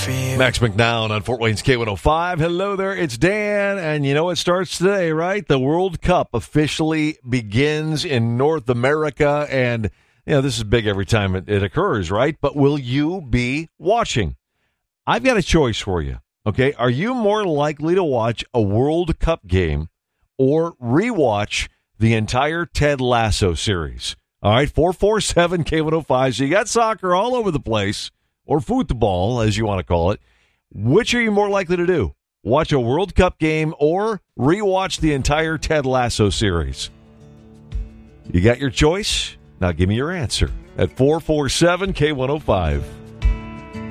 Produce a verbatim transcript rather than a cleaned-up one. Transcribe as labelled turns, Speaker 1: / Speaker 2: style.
Speaker 1: for you.
Speaker 2: Max McNown on Fort Wayne's K one oh five. Hello there, it's Dan. And you know it starts today, right? The World Cup officially begins in North America. And, you know, this is big every time it, it occurs, right? But will you be watching? I've got a choice for you, okay? Are you more likely to watch a World Cup game or rewatch the entire Ted Lasso series? All right, four four seven K one oh five. So you got soccer all over the place, or football, as you want to call it. Which are you more likely to do? Watch a World Cup game or rewatch the entire Ted Lasso series? You got your choice? Now give me your answer at four four seven K one oh five.